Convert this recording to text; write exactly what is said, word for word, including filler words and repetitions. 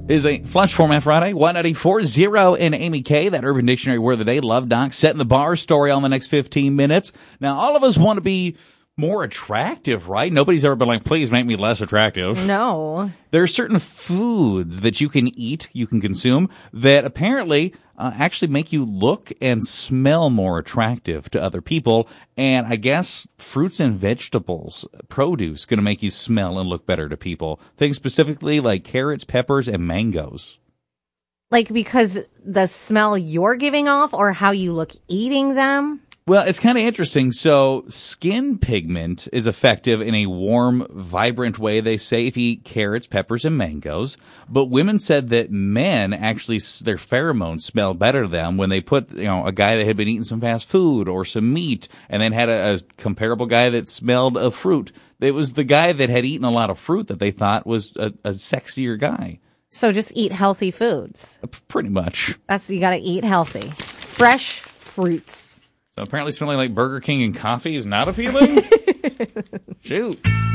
Is a Flush Format Friday, one ninety-four point oh and Amy K, that Urban Dictionary word of the day, Love Doc, setting the bar story on the next fifteen minutes. Now, all of us want to be more attractive, right? Nobody's ever been like, please make me less attractive. No. There are certain foods that you can eat, you can consume, that apparently uh, actually make you look and smell more attractive to other people. And I guess fruits and vegetables, produce, going to make you smell and look better to people. Things specifically like carrots, peppers, and mangoes. Like because the smell you're giving off or how you look eating them? Well, it's kind of interesting. So skin pigment is effective in a warm, vibrant way, they say, if you eat carrots, peppers, and mangoes. But women said that men actually, their pheromones smell better to them when they put, you know, a guy that had been eating some fast food or some meat and then had a, a comparable guy that smelled of fruit. It was the guy that had eaten a lot of fruit that they thought was a, a sexier guy. So just eat healthy foods. Pretty much. That's, you got to eat healthy. Fresh fruits. So apparently smelling like Burger King and coffee is not appealing? Shoot.